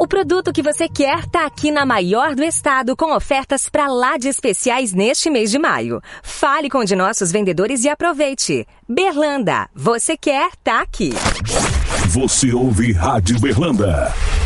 produto que você quer tá aqui na maior do estado, com ofertas pra lá de especiais neste mês de maio. Fale com um de nossos vendedores e aproveite. Berlanda, você quer, tá aqui. Você ouve Rádio Berlanda.